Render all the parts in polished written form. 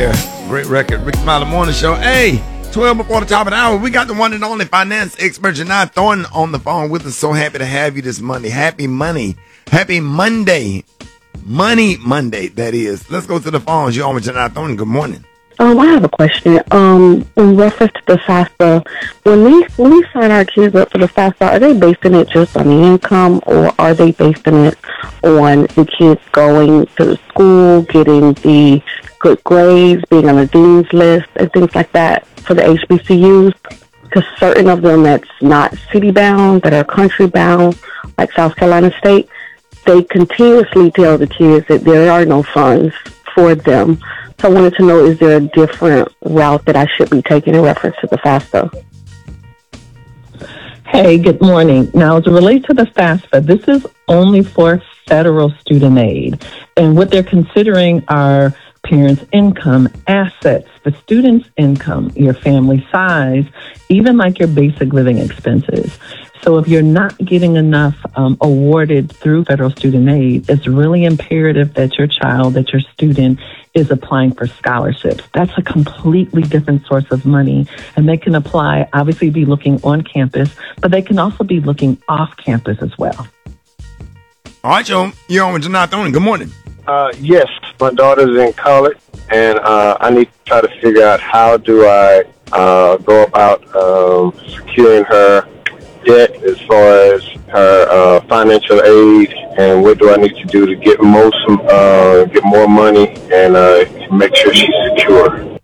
there. Great record. Rick Smiley Morning Show. Hey, 12 before the top of the hour. We got the one and only finance expert, Janai Thornton, on the phone with us. So happy to have you this Monday. Happy Monday. Happy Monday. Money Monday, that is. Let's go to the phones. You're on with Janai Thornton. Good morning. I have a question. In reference to the FAFSA, when we sign our kids up for the FAFSA, are they basing it just on the income, or are they basing it on the kids going to school, getting the good grades, being on the dean's list, and things like that for the HBCUs? Because certain of them that's not city-bound, that are country-bound, like South Carolina State, they continuously tell the kids that there are no funds for them. So I wanted to know, is there a different route that I should be taking in reference to the FAFSA? Hey, good morning. Now, as it relates to the FAFSA, this is only for federal student aid. And what they're considering are parents' income, assets, the student's income, your family size, even like your basic living expenses. So if you're not getting enough awarded through federal student aid, it's really imperative that your child, that your student is applying for scholarships. That's a completely different source of money. And they can apply, obviously be looking on campus, but they can also be looking off campus as well. All right, you're on with Janai Thornton. Good morning. Yes, my daughter's in college, and I need to try to figure out how do I go about securing her debt as far as her financial aid, and what do I need to do to get more money and make sure she's secure.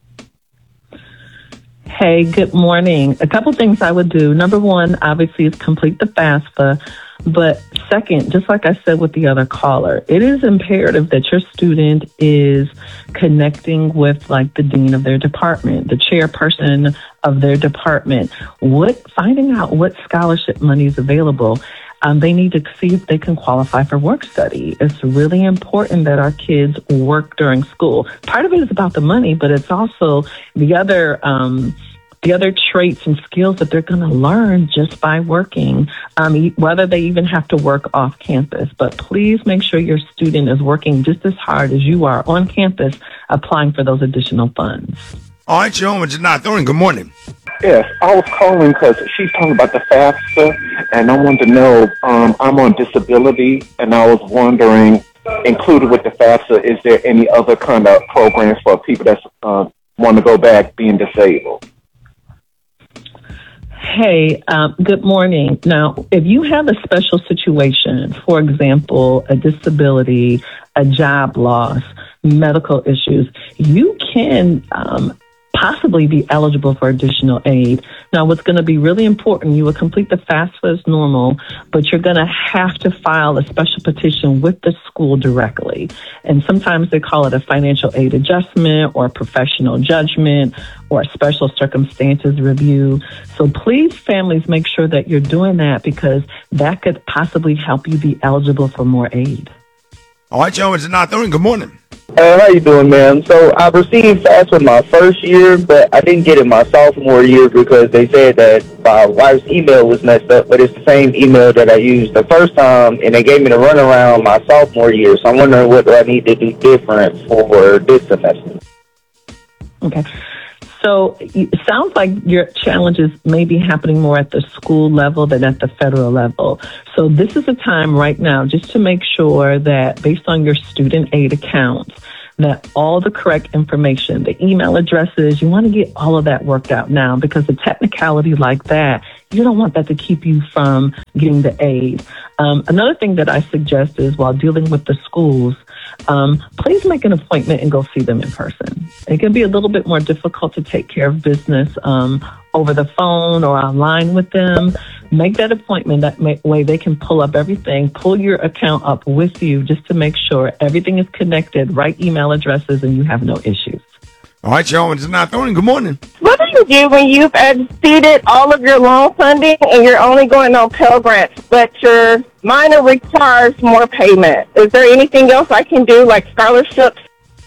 Hey, good morning. A couple things I would do. Number one, obviously, is complete the FAFSA. But second, just like I said with the other caller, it is imperative that your student is connecting with like the dean of their department, the chairperson of their department, finding out what scholarship money is available. They need to see if they can qualify for work study. It's really important that our kids work during school. Part of it is about the money, but it's also the other traits and skills that they're going to learn just by working, whether they even have to work off campus. But please make sure your student is working just as hard as you are on campus applying for those additional funds. All right, you're on with Janai Thornton. Good morning. Yes, I was calling because she's talking about the FAFSA, and I wanted to know, I'm on disability, and I was wondering, included with the FAFSA, is there any other kind of programs for people that want to go back being disabled? Hey, good morning. Now, if you have a special situation, for example, a disability, a job loss, medical issues, you can possibly be eligible for additional aid. Now, what's going to be really important, you will complete the FAFSA as normal, but you're going to have to file a special petition with the school directly. And sometimes they call it a financial aid adjustment or professional judgment or a special circumstances review. So please, families, make sure that you're doing that, because that could possibly help you be eligible for more aid. All right, y'all, it's Janai Thornton. Good morning. How you doing, ma'am? So I received FAFSA my first year, but I didn't get it my sophomore year because they said that my wife's email was messed up, but it's the same email that I used the first time, and they gave me the runaround my sophomore year. So I'm wondering what do I need to do different for this semester. Okay. So it sounds like your challenges may be happening more at the school level than at the federal level. So this is a time right now just to make sure that based on your student aid accounts, that all the correct information, the email addresses, you want to get all of that worked out now, because a technicality like that, you don't want that to keep you from getting the aid. Another thing that I suggest is while dealing with the schools, please make an appointment and go see them in person. It can be a little bit more difficult to take care of business over the phone or online with them. Make that appointment. That way they can pull up everything, pull your account up with you just to make sure everything is connected, right email addresses, and you have no issues. All right, y'all, it's Janai Thornton. Good morning. What do you do when you've exceeded all of your loan funding and you're only going on Pell Grants, but your minor requires more payment? Is there anything else I can do, like scholarships?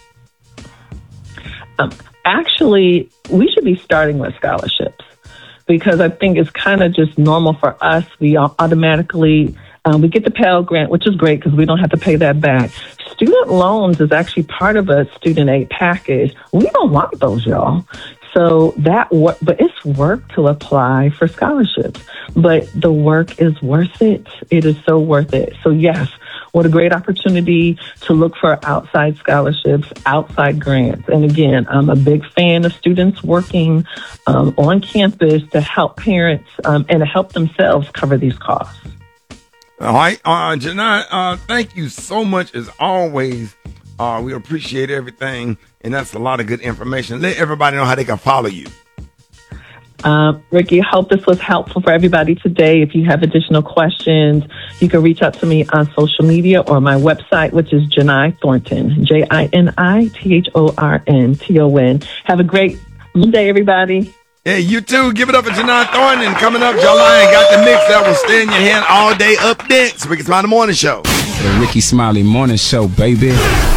Actually, we should be starting with scholarships, because I think it's kind of just normal for us. We automatically we get the Pell Grant, which is great because we don't have to pay that back. student loans is actually part of a student aid package. We don't want those, y'all. So but it's work to apply for scholarships, but the work is worth it. It is so worth it. So yes, what a great opportunity to look for outside scholarships, outside grants. And again, I'm a big fan of students working on campus to help parents and to help themselves cover these costs. All right, Janai, thank you so much as always. We appreciate everything, and that's a lot of good information. Let everybody know how they can follow you. Ricky, I hope this was helpful for everybody today. If you have additional questions, you can reach out to me on social media or my website, which is Janai Thornton, JINITHORNTON. Have a great Monday, everybody. Yeah, you too. Give it up for Janai Thornton. Coming up, Jolene got the mix that will stay in your hand all day. Up next, Ricky Smiley Morning Show. The Ricky Smiley Morning Show, baby.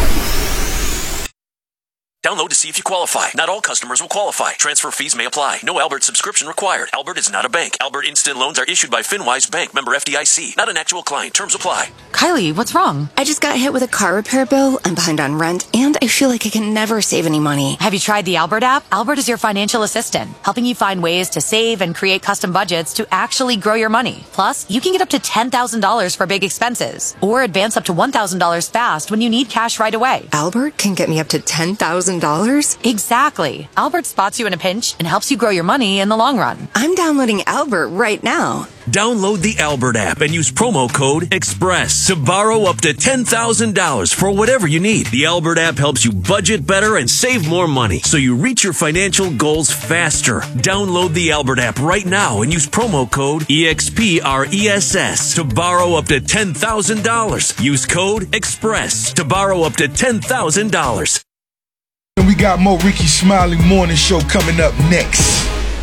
Download to see if you qualify. Not all customers will qualify. Transfer fees may apply. No Albert subscription required. Albert is not a bank. Albert Instant Loans are issued by FinWise Bank, member FDIC. Not an actual client. Terms apply. Kylie, what's wrong? I just got hit with a car repair bill. I'm behind on rent, and I feel like I can never save any money. Have you tried the Albert app? Albert is your financial assistant, helping you find ways to save and create custom budgets to actually grow your money. Plus, you can get up to $10,000 for big expenses, or advance up to $1,000 fast when you need cash right away. Albert can get me up to $10,000? Exactly. Albert spots you in a pinch and helps you grow your money in the long run. I'm downloading Albert right now. Download the Albert app and use promo code EXPRESS to borrow up to $10,000 for whatever you need. The Albert app helps you budget better and save more money so you reach your financial goals faster. Download the Albert app right now and use promo code EXPRESS to borrow up to $10,000. Use code EXPRESS to borrow up to $10,000. And we got more Ricky Smiley Morning Show coming up next.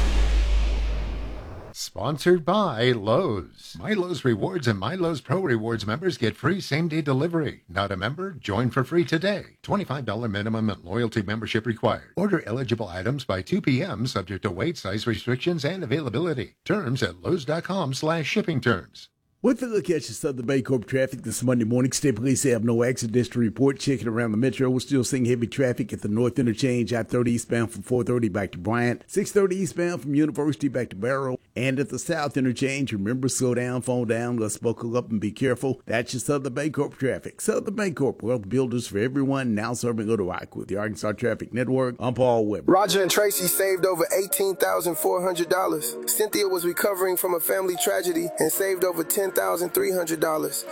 Sponsored by Lowe's. My Lowe's Rewards and My Lowe's Pro Rewards members get free same-day delivery. Not a member? Join for free today. $25 minimum and loyalty membership required. Order eligible items by 2 p.m. subject to weight, size restrictions, and availability. Terms at lowes.com/shipping terms. With a look at your Southern Bancorp traffic this Monday morning, State Police have no accidents to report. Checking around the metro, we're still seeing heavy traffic at the North Interchange, I-30 eastbound from 430 back to Bryant, 630 eastbound from University back to Barrow, and at the South Interchange, remember, slow down, phone down, let's buckle up and be careful. That's your Southern Bancorp traffic. Southern Bancorp, wealth builders for everyone, now serving Little Rock with the Arkansas Traffic Network. I'm Paul Weber. Roger and Tracy saved over $18,400. Cynthia was recovering from a family tragedy and saved over $10,300.